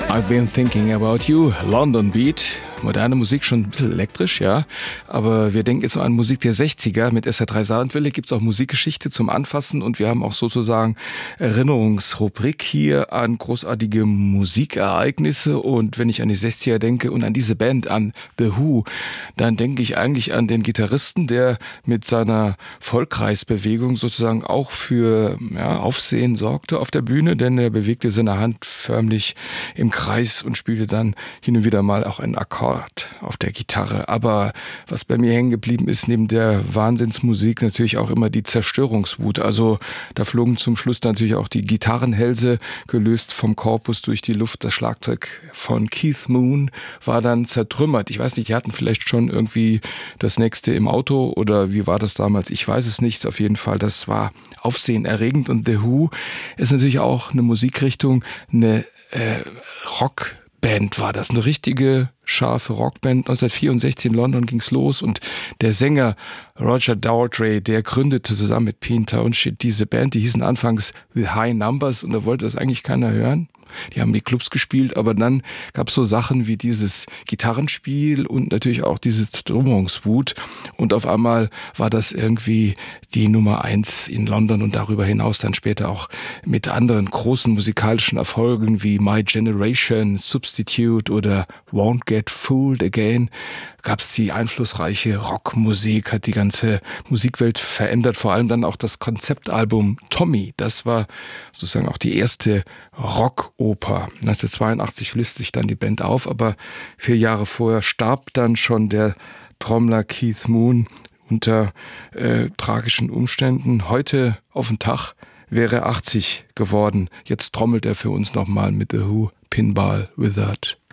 I've been thinking about you, London Beat. Moderne Musik, schon ein bisschen elektrisch, ja. Aber wir denken jetzt so an Musik der 60er. Mit SR3 Saarlandwelle gibt es auch Musikgeschichte zum Anfassen. Und wir haben auch sozusagen Erinnerungsrubrik hier an großartige Musikereignisse. Und wenn ich an die 60er denke und an diese Band, an The Who, dann denke ich eigentlich an den Gitarristen, der mit seiner Vollkreisbewegung sozusagen auch für Aufsehen sorgte auf der Bühne. Denn er bewegte seine Hand förmlich im Kreis und spielte dann hin und wieder mal auch einen Akkord auf der Gitarre. Aber was bei mir hängen geblieben ist, neben der Wahnsinnsmusik natürlich auch immer die Zerstörungswut. Also da flogen zum Schluss natürlich auch die Gitarrenhälse gelöst vom Korpus durch die Luft. Das Schlagzeug von Keith Moon war dann zertrümmert. Ich weiß nicht, die hatten vielleicht schon irgendwie das nächste im Auto oder wie war das damals? Ich weiß es nicht. Auf jeden Fall, das war aufsehenerregend. Und The Who ist natürlich auch eine Musikrichtung, eine Rockband war das, eine richtige scharfe Rockband. 1964 in London ging's los und der Sänger Roger Daltrey, der gründete zusammen mit Pete Townshend diese Band, die hießen anfangs The High Numbers und da wollte das eigentlich keiner hören. Die haben die Clubs gespielt, aber dann gab's so Sachen wie dieses Gitarrenspiel und natürlich auch diese Zerstörungswut und auf einmal war das irgendwie die Nummer 1 in London und darüber hinaus dann später auch mit anderen großen musikalischen Erfolgen wie My Generation, Substitute oder Won't Get Fooled Again gab's die einflussreiche Rockmusik, hat die ganze Musikwelt verändert, vor allem dann auch das Konzeptalbum Tommy, das war sozusagen auch die erste Rockoper. 1982 löst sich dann die Band auf, aber 4 Jahre vorher starb dann schon der Trommler Keith Moon unter tragischen Umständen. Heute auf den Tag wäre er 80 geworden. Jetzt trommelt er für uns nochmal mit The Who, Pinball Wizard.